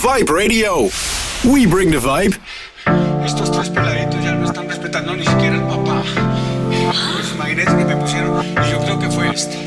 Vibe Radio. We bring the vibe. Estos tres peladitos ya no están respetando ni siquiera al papá. Pues imagínense que me pusieron, y yo creo que fue este.